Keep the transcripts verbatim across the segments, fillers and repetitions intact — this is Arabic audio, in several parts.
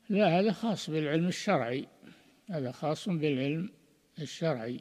لا، هذا خاص بالعلم الشرعي، هذا خاص بالعلم الشرعي.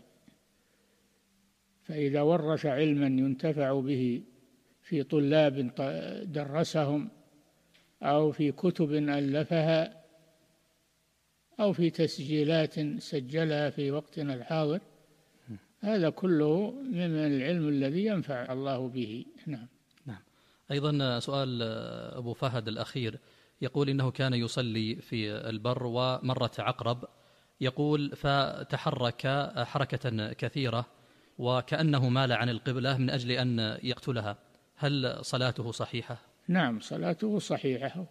فإذا ورث علما ينتفع به في طلاب درسهم، أو في كتب ألفها، أو في تسجيلات سجلها في وقتنا الحاضر، هذا كله من العلم الذي ينفع الله به. نعم. نعم. أيضا سؤال أبو فهد الأخير يقول إنه كان يصلي في البر ومرت عقرب، يقول فتحرك حركة كثيرة وكأنه مال عن القبلة من أجل أن يقتلها، هل صلاته صحيحة؟ نعم، صلاته صحيحة،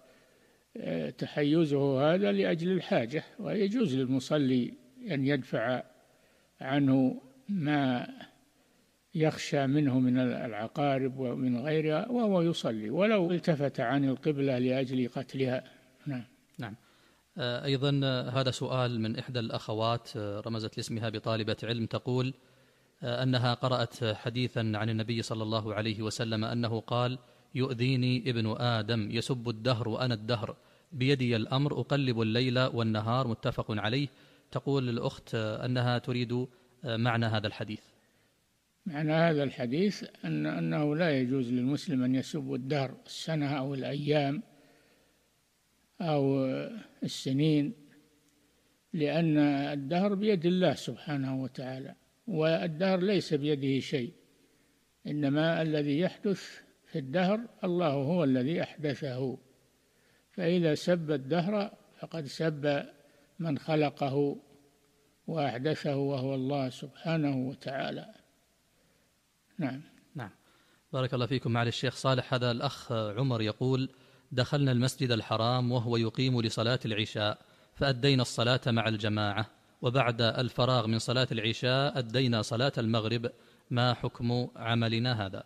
وتحيزه هذا لأجل الحاجة، ويجوز للمصلي أن يدفع عنه ما يخشى منه من العقارب ومن غيرها وهو يصلي، ولو التفت عن القبلة لأجل قتلها. نعم. نعم. أيضا هذا سؤال من إحدى الأخوات رمزت لاسمها بطالبة علم، تقول أنها قرأت حديثا عن النبي صلى الله عليه وسلم أنه قال: يؤذيني ابن آدم يسب الدهر وأنا الدهر، بيدي الأمر أقلب الليل والنهار، متفق عليه. تقول الأخت أنها تريد معنى هذا الحديث. معنى هذا الحديث أن أنه لا يجوز للمسلم أن يسب الدهر، السنة أو الأيام أو السنين، لأن الدهر بيد الله سبحانه وتعالى، والدهر ليس بيده شيء، إنما الذي يحدث في الدهر الله هو الذي أحدثه. فإذا سب الدهر فقد سب من خلقه وأحدثه وهو الله سبحانه وتعالى. نعم. نعم. بارك الله فيكم. معالي الشيخ صالح، هذا الأخ عمر يقول: دخلنا المسجد الحرام وهو يقيم لصلاة العشاء، فأدينا الصلاة مع الجماعة، وبعد الفراغ من صلاة العشاء أدينا صلاة المغرب، ما حكم عملنا هذا؟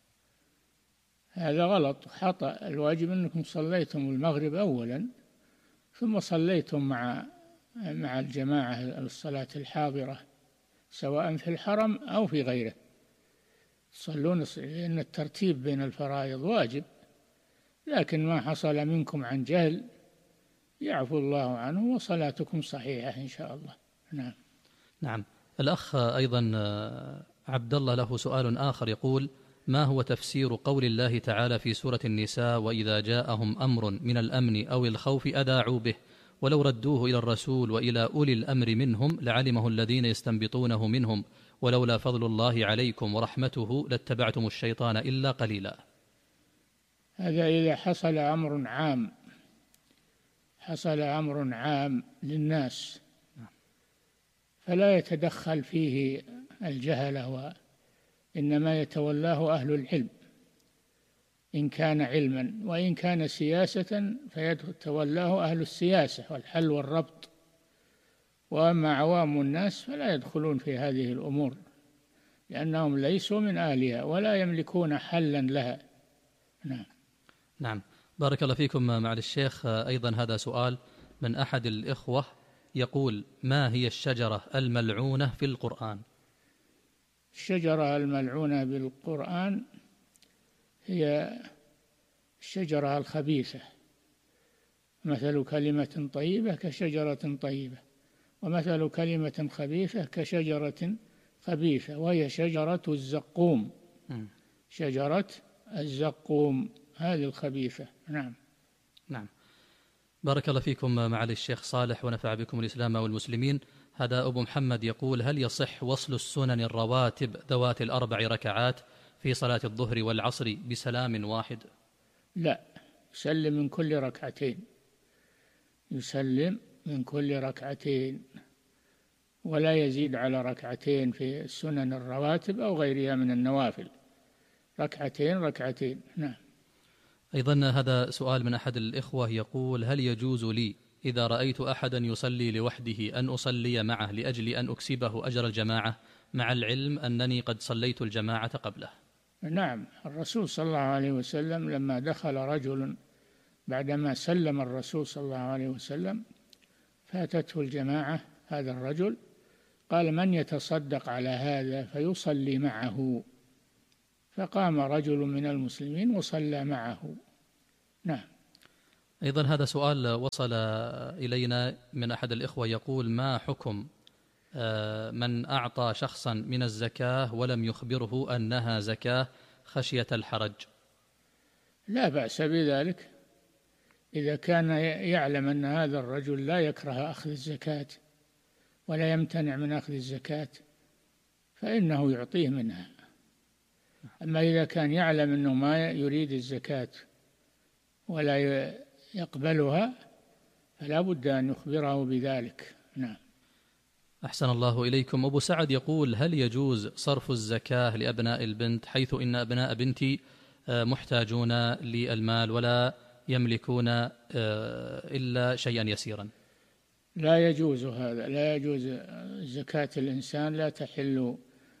هذا غلط، خطأ. الواجب أنكم صليتم المغرب أولا، ثم صليتم مع مع الجماعة الصلاة الحاضرة، سواء في الحرم أو في غيره. صلون، لأن الترتيب بين الفرائض واجب، لكن ما حصل منكم عن جهل يعفو الله عنه، وصلاتكم صحيحة إن شاء الله. نعم. نعم. الأخ أيضا عبد الله له سؤال آخر، يقول: ما هو تفسير قول الله تعالى في سورة النساء: وإذا جاءهم أمر من الأمن أو الخوف أذاعوا به، ولو ردوه إلى الرسول وإلى أولي الأمر منهم لعلمه الذين يستنبطونه منهم، ولولا فضل الله عليكم ورحمته لاتبعتم الشيطان إلا قليلا؟ هذا إذا حصل أمر عام، حصل أمر عام للناس، فلا يتدخل فيه الجهلة، وإنما يتولاه أهل العلم إن كان علما، وإن كان سياسة فيتولاه أهل السياسة والحل والربط. وأما عوام الناس فلا يدخلون في هذه الأمور، لأنهم ليسوا من أهلها ولا يملكون حلا لها. نعم. نعم. بارك الله فيكم معالي الشيخ. أيضا هذا سؤال من أحد الإخوة، يقول: ما هي الشجرة الملعونة في القرآن؟ الشجرة الملعونة بالقرآن هي الشجرة الخبيثة، مثل كلمة طيبة كشجرة طيبة، ومثل كلمة خبيثة كشجرة خبيثة، وهي شجرة الزقوم. شجرة الزقوم هذه الخبيثة. نعم. نعم. بارك الله فيكم معالي الشيخ صالح ونفع بكم الإسلام والمسلمين. هذا أبو محمد يقول: هل يصح وصل السنن الرواتب ذوات الأربع ركعات في صلاة الظهر والعصر بسلام واحد؟ لا، يسلم من كل ركعتين، يسلم من كل ركعتين، ولا يزيد على ركعتين في السنن الرواتب أو غيرها من النوافل، ركعتين ركعتين. نعم. أيضا هذا سؤال من أحد الإخوة، يقول: هل يجوز لي إذا رأيت أحدا يصلي لوحده أن أصلي معه لأجل أن أكسبه أجر الجماعة، مع العلم أنني قد صليت الجماعة قبله؟ نعم. الرسول صلى الله عليه وسلم لما دخل رجل بعدما سلم الرسول صلى الله عليه وسلم فاتته الجماعة، هذا الرجل قال: من يتصدق على هذا فيصلي معه؟ فقام رجل من المسلمين وصلى معه. نعم. أيضا هذا سؤال وصل إلينا من أحد الإخوة يقول: ما حكم من أعطى شخصا من الزكاة ولم يخبره أنها زكاة خشية الحرج؟ لا بأس بذلك إذا كان يعلم أن هذا الرجل لا يكره أخذ الزكاة ولا يمتنع من أخذ الزكاة فإنه يعطيه منها. أما إذا كان يعلم أنه ما يريد الزكاة ولا يقبلها فلا بد أن يخبره بذلك. نعم. أحسن الله إليكم. أبو سعد يقول: هل يجوز صرف الزكاة لأبناء البنت، حيث إن أبناء بنتي محتاجون للمال ولا يملكون إلا شيئا يسيرا؟ لا يجوز هذا، لا يجوز. زكاة الإنسان لا تحل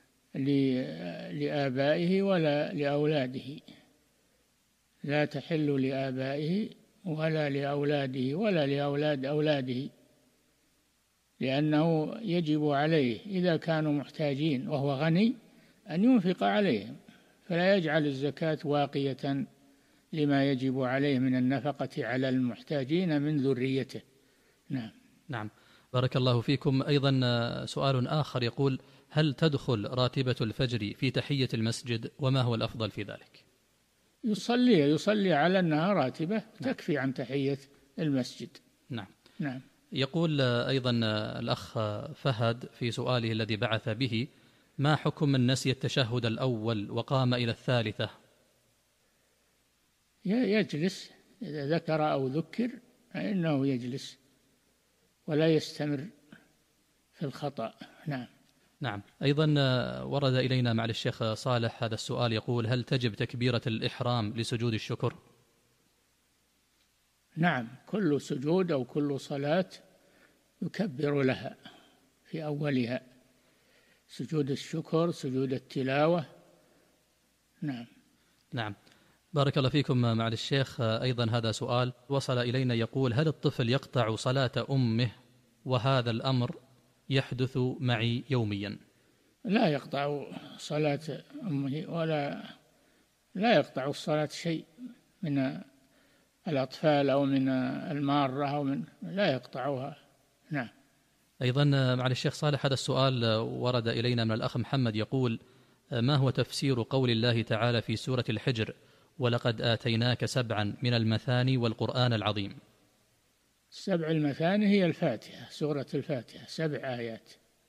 لآبائه ولا لأولاده، لا تحل لآبائه ولا لأولاده ولا لأولاد أولاده، لأنه يجب عليه إذا كانوا محتاجين وهو غني أن ينفق عليهم، فلا يجعل الزكاة واقية لما يجب عليه من النفقة على المحتاجين من ذريته. نعم. نعم، بارك الله فيكم. أيضا سؤال آخر يقول: هل تدخل راتبة الفجر في تحية المسجد، وما هو الأفضل في ذلك؟ يصلي يصلي على أنها راتبة تكفي عن تحية المسجد. نعم. نعم. يقول أيضا الأخ فهد في سؤاله الذي بعث به: ما حكم من نسي التشهد الأول وقام إلى الثالثة؟ يجلس، إذا ذكر أو ذكر فإنه يجلس ولا يستمر في الخطأ. نعم. نعم. أيضا ورد إلينا مع الشيخ صالح هذا السؤال يقول: هل تجب تكبيرة الإحرام لسجود الشكر؟ نعم، كل سجود أو كل صلاة يكبر لها في أولها، سجود الشكر، سجود التلاوة. نعم. نعم، بارك الله فيكم مع الشيخ. أيضا هذا سؤال وصل إلينا يقول: هل الطفل يقطع صلاة أمه وهذا الأمر يحدث معي يوميا؟ لا يقطع صلاة أمه ولا لا يقطع الصلاة شيء من الأطفال أو من المارة أو من لا يقطعها. نعم. أيضا مع الشيخ صالح هذا السؤال ورد إلينا من الأخ محمد يقول: ما هو تفسير قول الله تعالى في سورة الحجر: ولقد آتيناك سبعا من المثاني والقرآن العظيم؟ سبع المثاني هي الفاتحة، سورة الفاتحة، سبع آيات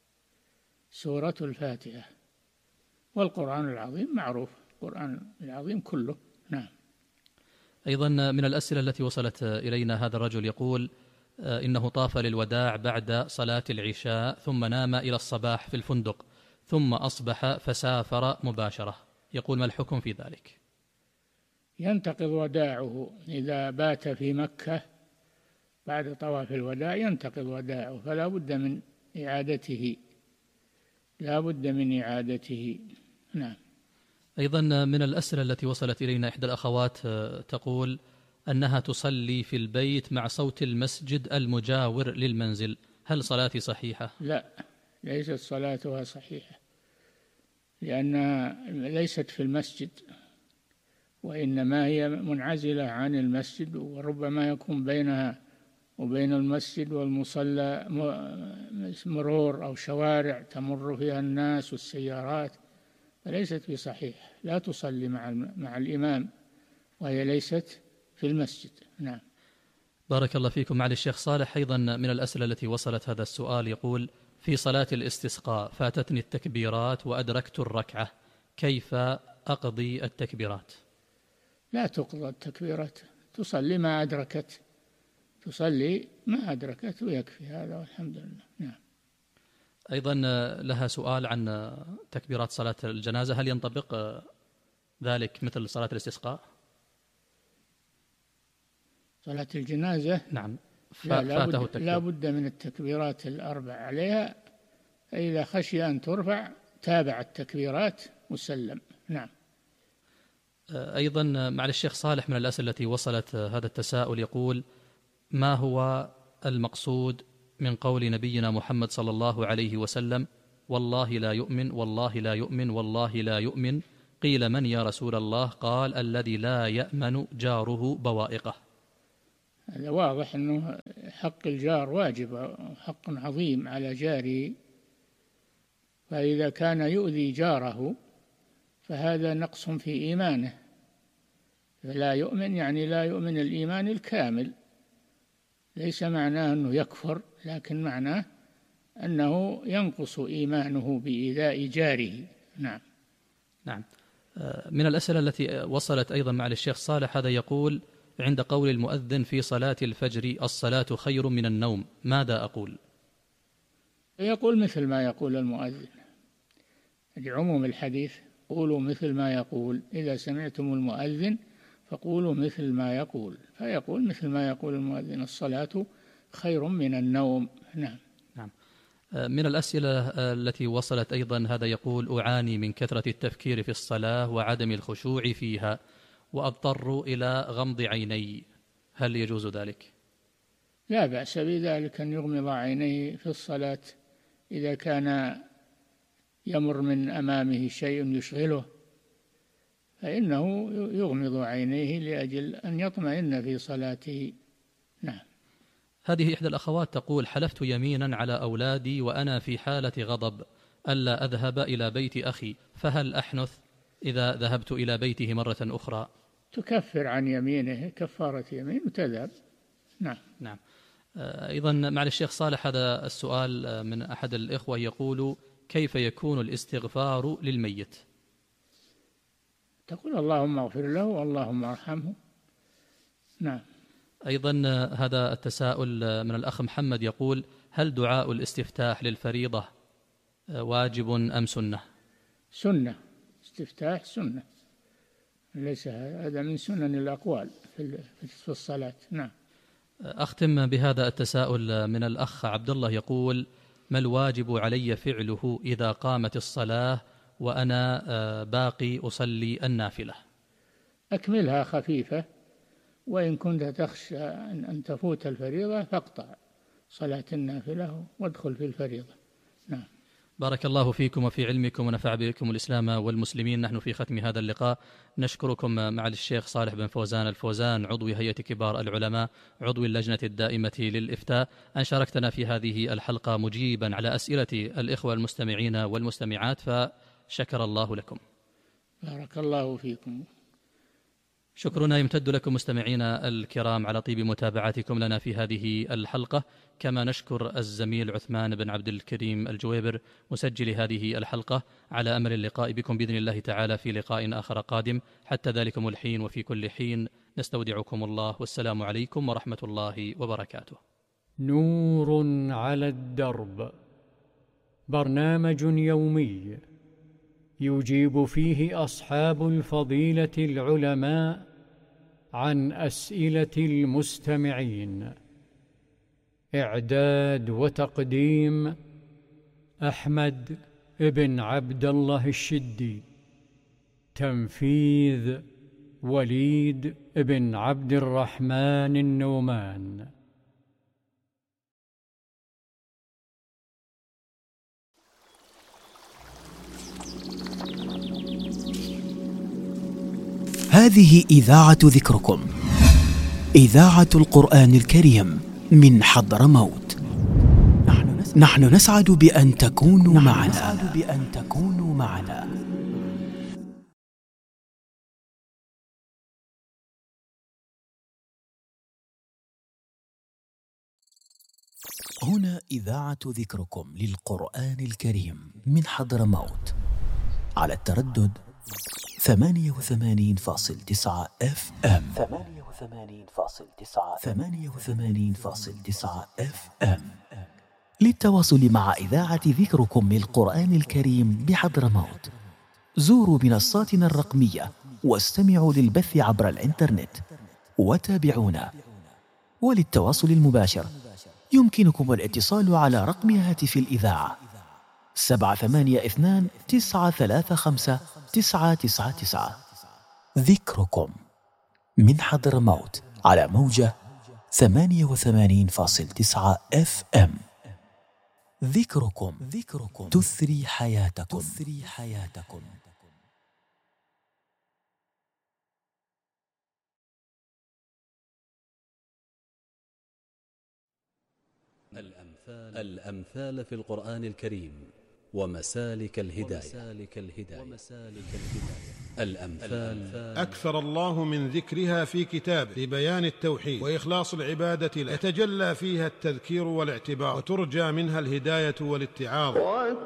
سورة الفاتحة، والقرآن العظيم معروف، القرآن العظيم كله. نعم. أيضا من الأسئلة التي وصلت إلينا هذا الرجل يقول: إنه طاف للوداع بعد صلاة العشاء ثم نام إلى الصباح في الفندق ثم أصبح فسافر مباشرة، يقول: ما الحكم في ذلك؟ ينتقض وداعه إذا بات في مكة بعد طواف الوداع، ينتقض وداعه، فلا بد من إعادته، لا بد من إعادته. نعم. أيضا من الأسئلة التي وصلت إلينا إحدى الأخوات تقول أنها تصلي في البيت مع صوت المسجد المجاور للمنزل، هل صلاتي صحيحة؟ لا، ليست صلاتها صحيحة، لأنها ليست في المسجد، وإنما هي منعزلة عن المسجد، وربما يكون بينها وبين المسجد والمصلى مرور أو شوارع تمر فيها الناس والسيارات، فليست بصحيح، لا تصلي مع مع الإمام وهي ليست في المسجد. نعم. بارك الله فيكم. معالي الشيخ صالح أيضا من الأسئلة التي وصلت هذا السؤال يقول: في صلاة الاستسقاء فاتتني التكبيرات وأدركت الركعة، كيف أقضي التكبيرات؟ لا تقضى التكبيرات، تصلي ما أدركت، تصلي ما أدركت ويكفي هذا والحمد لله. نعم. أيضا لها سؤال عن تكبيرات صلاة الجنازة، هل ينطبق ذلك مثل صلاة الاستسقاء؟ صلاة الجنازة نعم، فاته التكبير، لا بد من التكبيرات الأربع عليها، فإذا خشي أن ترفع تابع التكبيرات وسلم. نعم. أيضا مع الشيخ صالح من الأسئلة التي وصلت هذا التساؤل يقول: ما هو المقصود من قول نبينا محمد صلى الله عليه وسلم: والله لا يؤمن والله لا يؤمن والله لا يؤمن؟ قيل: من يا رسول الله؟ قال: الذي لا يأمن جاره بوائقه. هذا واضح أنه حق الجار واجب، حق عظيم على جاره، فإذا كان يؤذي جاره فهذا نقص في إيمانه، فلا يؤمن يعني لا يؤمن الإيمان الكامل، ليس معناه أنه يكفر، لكن معناه أنه ينقص إيمانه بإيذاء جاره. نعم. نعم. من الأسئلة التي وصلت أيضا مع الشيخ صالح، هذا يقول: عند قول المؤذن في صلاة الفجر الصلاة خير من النوم، ماذا أقول؟ يقول مثل ما يقول المؤذن لعموم الحديث، قولوا مثل ما يقول، إذا سمعتم المؤذن فقولوا مثل ما يقول، فيقول مثل ما يقول المؤذن: الصلاة خير من النوم. نعم. نعم. من الأسئلة التي وصلت أيضا، هذا يقول: أعاني من كثرة التفكير في الصلاة وعدم الخشوع فيها، وأضطر إلى غمض عيني، هل يجوز ذلك؟ لا بأس بذلك أن يغمض عينيه في الصلاة إذا كان يمر من أمامه شيء يشغله، فإنه يغمض عينيه لأجل أن يطمئن في صلاته. نعم. هذه إحدى الأخوات تقول: حلفت يمينا على أولادي وأنا في حالة غضب ألا أذهب إلى بيت أخي، فهل أحنث إذا ذهبت إلى بيته مرة أخرى؟ تكفر عن يمينه كفارة يمين وتذهب. نعم. نعم. أيضا مع الشيخ صالح، هذا السؤال من أحد الإخوة يقول: كيف يكون الاستغفار للميت؟ تقول: اللهم اغفر له واللهم ارحمه. نعم. أيضا هذا التساؤل من الأخ محمد يقول: هل دعاء الاستفتاح للفريضة واجب أم سنة؟ سنة، استفتاح سنة، ليس هذا من سنن الأقوال في الصلاة. نعم. أختم بهذا التساؤل من الأخ عبد الله يقول: ما الواجب علي فعله إذا قامت الصلاة وأنا باقي أصلي النافلة؟ أكملها خفيفة، وإن كنت تخشى أن تفوت الفريضة فاقطع صلاة النافلة وادخل في الفريضة. نعم. بارك الله فيكم وفي علمكم ونفع بكم الإسلام والمسلمين. نحن في ختم هذا اللقاء نشكركم مع الشيخ صالح بن فوزان الفوزان، عضو هيئة كبار العلماء، عضو اللجنة الدائمة للإفتاء، أن شاركتنا في هذه الحلقة مجيبا على أسئلة الإخوة المستمعين والمستمعات، فشكر الله لكم. بارك الله فيكم. شكرنا يمتد لكم مستمعينا الكرام على طيب متابعتكم لنا في هذه الحلقة، كما نشكر الزميل عثمان بن عبد الكريم الجويبر مسجل هذه الحلقة، على أمل اللقاء بكم بإذن الله تعالى في لقاء آخر قادم. حتى ذلكم الحين وفي كل حين نستودعكم الله، والسلام عليكم ورحمة الله وبركاته. نور على الدرب، برنامج يومي يجيب فيه أصحاب الفضيلة العلماء عن أسئلة المستمعين. إعداد وتقديم أحمد بن عبد الله الشدي. تنفيذ وليد بن عبد الرحمن النومان. هذه إذاعة ذكركم، إذاعة القرآن الكريم من حضرموت. نحن نسعد بأن تكونوا معنا. بأن تكونوا معنا. هنا إذاعة ذكركم للقرآن الكريم من حضرموت، على التردد ثمانية وثمانين فاصل تسعة اف ام. ثمانية وثمانين فاصل تسعة ثمانية وثمانين فاصل تسعة اف ام. للتواصل مع إذاعة ذكركم للقرآن الكريم بحضرموت، زوروا منصاتنا الرقمية واستمعوا للبث عبر الإنترنت وتابعونا. وللتواصل المباشر يمكنكم الاتصال على رقم هاتف الإذاعة سبعة ثمانية اثنان تسعة ثلاثة خمسة تسعة تسعة تسعة. ذكركم من حضرموت على موجة ثمانية وثمانين فاصل تسعة اف ام. ذكركم ذكركم تثري حياتكم تثري حياتكم. الأمثال, الأمثال في القرآن الكريم ومسالك الهداية. الأمثال أكثر الله من ذكرها في كتابه لبيان التوحيد وإخلاص العبادة له، يتجلى فيها التذكير والاعتبار، وترجى منها الهداية والاتعاظ.